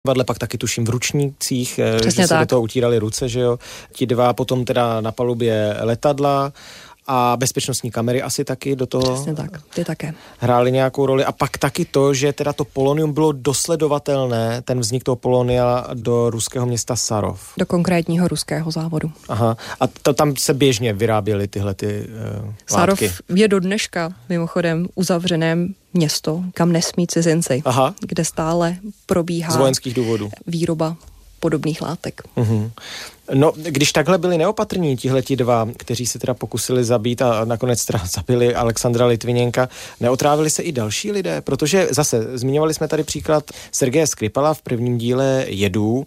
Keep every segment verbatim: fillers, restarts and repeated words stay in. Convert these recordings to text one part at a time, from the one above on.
Vadle pak taky tuším v ručnících, Přesně že se tak. do toho utírali ruce, že jo. Ti dva potom teda na palubě letadla a bezpečnostní kamery asi taky do toho Přesně tak, ty také. hrály nějakou roli. A pak taky to, že teda to polonium bylo dosledovatelné, ten vznik toho polonia do ruského města Sarov. Do konkrétního ruského závodu. Aha. A to, tam se běžně vyráběly tyhle ty uh, Sarov látky. je do dneška mimochodem uzavřené město, kam nesmí cizinci, Aha. kde stále probíhá Z vojenských důvodů. výroba podobných látek. Uhum. No, když takhle byli neopatrní tihleti dva, kteří se teda pokusili zabít a nakonec teda zabili Alexandra Litviněnka, neotrávili se i další lidé? Protože zase, zmiňovali jsme tady příklad Sergeje Skripala v prvním díle Jedů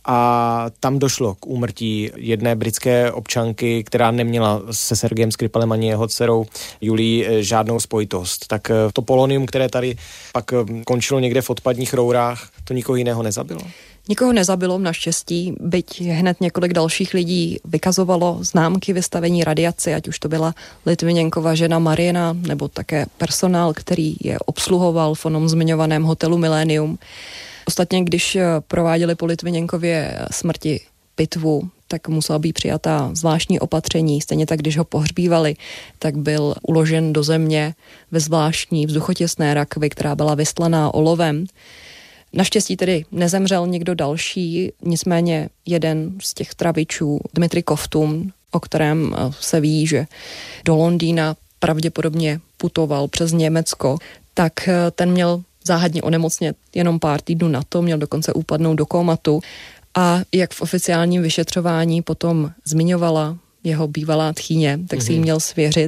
a tam došlo k úmrtí jedné britské občanky, která neměla se Sergejem Skripalem ani jeho dcerou Julí žádnou spojitost. Tak to polonium, které tady pak končilo někde v odpadních rourách, to nikoho jiného nezabilo? Nikoho nezabilo naštěstí, byť hned několik dalších lidí vykazovalo známky vystavení radiaci, ať už to byla Litviněnkova žena Mariana, nebo také personál, který je obsluhoval v onom zmiňovaném hotelu Millennium. Ostatně, když prováděli po Litviněnkově smrti pitvu, tak musela být přijatá zvláštní opatření. Stejně tak, když ho pohřbívali, tak byl uložen do země ve zvláštní vzduchotěsné rakvi, která byla vystlaná olovem. Naštěstí tedy nezemřel někdo další, nicméně jeden z těch travičů, Dmitry Kovtun, o kterém se ví, že do Londýna pravděpodobně putoval přes Německo, tak ten měl záhadně onemocnět jenom pár týdnů na to, měl dokonce upadnout do komatu a jak v oficiálním vyšetřování potom zmiňovala jeho bývalá tchýně, tak si jí měl svěřit,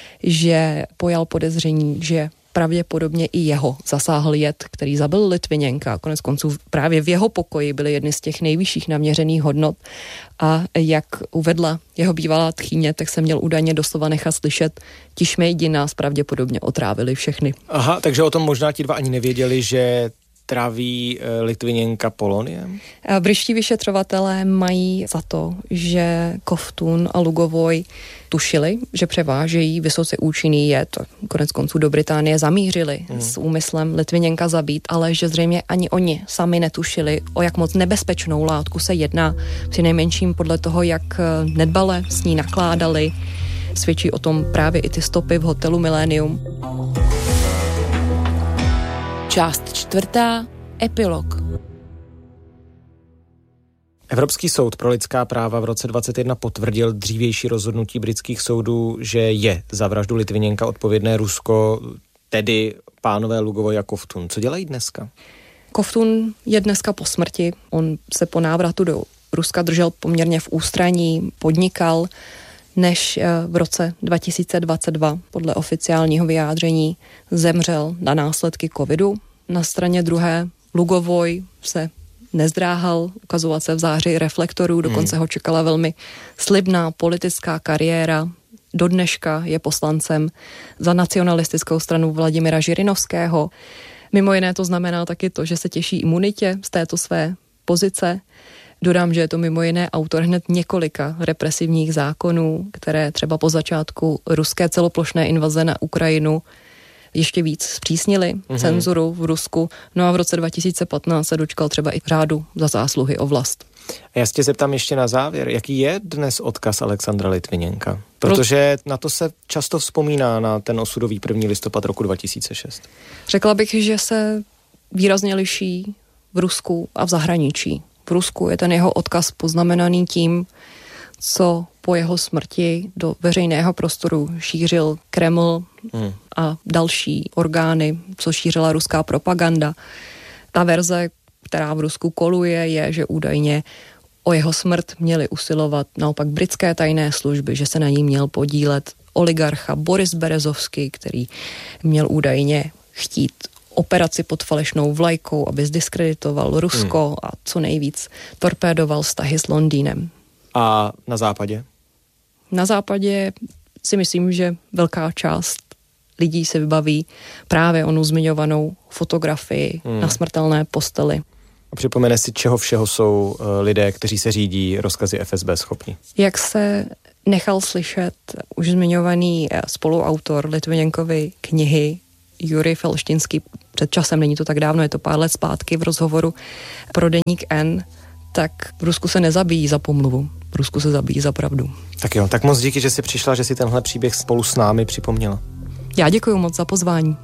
že pojal podezření, že pravděpodobně i jeho zasáhl jed, který zabil Litviněnka. Konec konců právě v jeho pokoji byly jedny z těch nejvyšších naměřených hodnot a jak uvedla jeho bývalá tchýně, tak se měl údajně doslova nechat slyšet, ti šmejdi nás pravděpodobně otrávili všechny. Aha, takže o tom možná ti dva ani nevěděli, že tráví Litviněnka poloniem? Britští vyšetřovatelé mají za to, že Kovtun a Lugovoj tušili, že převážejí vysoce účinný jed. Konec konců do Británie zamířili hmm. s úmyslem Litviněnka zabít, ale že zřejmě ani oni sami netušili, o jak moc nebezpečnou látku se jedná. Přinejmenším podle toho, jak nedbale s ní nakládali, svědčí o tom právě i ty stopy v hotelu Millennium. Část čtvrtá. Epilog. Evropský soud pro lidská práva v roce dvacet jedna potvrdil dřívější rozhodnutí britských soudů, že je za vraždu Litviněnka odpovědné Rusko, tedy pánové Lugovoj a Kovtun. Co dělají dneska? Kovtun je dneska po smrti. On se po návratu do Ruska držel poměrně v ústraní, podnikal, než v roce dva tisíce dvacet dva podle oficiálního vyjádření zemřel na následky covidu. Na straně druhé Lugovoj se nezdráhal ukazovat se v záři reflektorů, dokonce ho čekala velmi slibná politická kariéra. Do dneška je poslancem za nacionalistickou stranu Vladimira Žirinovského. Mimo jiné to znamená taky to, že se těší imunitě z této své pozice. Dodám, že je to mimo jiné autor hned několika represivních zákonů, které třeba po začátku ruské celoplošné invaze na Ukrajinu ještě víc zpřísnili mm-hmm. cenzuru v Rusku. No a v roce dva tisíce patnáct se dočkal třeba i řádu za zásluhy o vlast. A já se tě zeptám ještě na závěr, jaký je dnes odkaz Alexandra Litviněnka? Protože na to se často vzpomíná, na ten osudový první listopad roku dva tisíce šest. Řekla bych, že se výrazně liší v Rusku a v zahraničí. V Rusku je ten jeho odkaz poznamenaný tím, co po jeho smrti do veřejného prostoru šířil Kreml hmm. a další orgány, co šířila ruská propaganda. Ta verze, která v Rusku koluje, je, že údajně o jeho smrt měli usilovat naopak britské tajné služby, že se na ní měl podílet oligarcha Boris Berezovský, který měl údajně chtít operaci pod falešnou vlajkou, aby zdiskreditoval Rusko hmm. a co nejvíc torpédoval vztahy s Londýnem. A na západě? Na západě si myslím, že velká část lidí se vybaví právě onu zmiňovanou fotografii hmm. na smrtelné posteli. A připomene si, čeho všeho jsou lidé, kteří se řídí rozkazy F S B schopni. Jak se nechal slyšet už zmiňovaný spoluautor Litviněnkovy knihy Jurij Felštinský před časem, není to tak dávno, je to pár let zpátky v rozhovoru pro deník N, tak v Rusku se nezabíjí za pomluvu, v Rusku se zabíjí za pravdu. Tak jo, tak moc díky, že jsi přišla, že si tenhle příběh spolu s námi připomněla. Já děkuji moc za pozvání.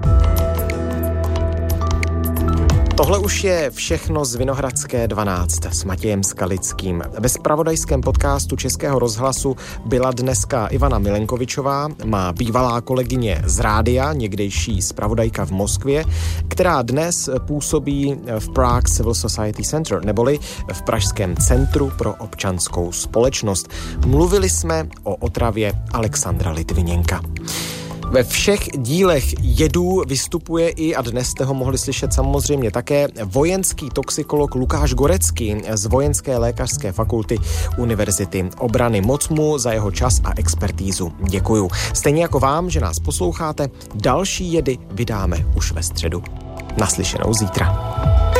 Tohle už je všechno z Vinohradské dvanáct s Matějem Skalickým. Ve zpravodajském podcastu Českého rozhlasu byla dneska Ivana Milenkovičová, má bývalá kolegyně z rádia, někdejší zpravodajka v Moskvě, která dnes působí v Prague Civil Society Center, neboli v Pražském centru pro občanskou společnost. Mluvili jsme o otravě Alexandra Litviněnka. Ve všech dílech jedů vystupuje i, a dnes jste ho mohli slyšet samozřejmě také, vojenský toxikolog Lukáš Gorecký z Vojenské lékařské fakulty Univerzity obrany. Moc mu za jeho čas a expertízu děkuju. Stejně jako vám, že nás posloucháte, další jedy vydáme už ve středu. Naslyšenou zítra.